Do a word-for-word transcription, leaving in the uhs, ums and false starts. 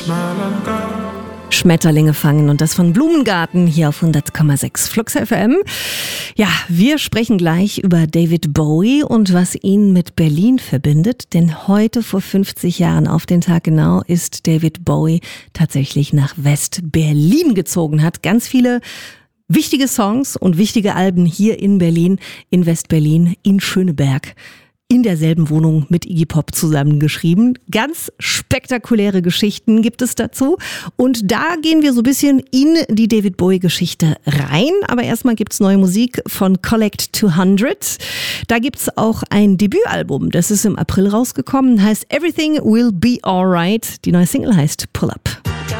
Schmetterlinge fangen und das von Blumengarten hier auf hundert Komma sechs Flux F M. Ja, wir sprechen gleich über David Bowie und was ihn mit Berlin verbindet, denn heute vor fünfzig Jahren auf den Tag genau ist David Bowie tatsächlich nach West-Berlin gezogen, hat ganz viele wichtige Songs und wichtige Alben hier in Berlin, in West-Berlin, in Schöneberg, in derselben Wohnung mit Iggy Pop zusammengeschrieben. Ganz spektakuläre Geschichten gibt es dazu. Und da gehen wir so ein bisschen in die David Bowie-Geschichte rein. Aber erstmal gibt's neue Musik von Collect zweihundert. Da gibt's auch ein Debütalbum. Das ist im April rausgekommen. Heißt Everything Will Be Alright. Die neue Single heißt Pull Up.